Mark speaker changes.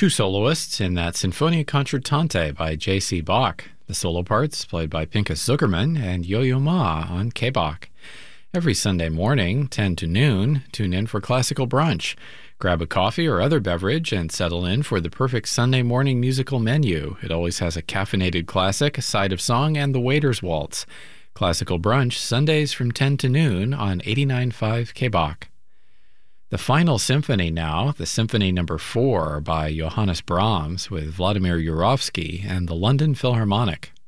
Speaker 1: two soloists in that Sinfonia Concertante by J.C. Bach. The solo parts played by Pinchas Zuckerman and Yo-Yo Ma on K-Bach. Every Sunday morning, 10 to noon, tune in for Classical Brunch. Grab a coffee or other beverage and settle in for the perfect Sunday morning musical menu. It always has a caffeinated classic, a side of song, and the waiter's waltz. Classical Brunch, Sundays from 10 to noon on 89.5 K-Bach. The final symphony now, the Symphony No. 4 by Johannes Brahms with Vladimir Jurovsky and the London Philharmonic.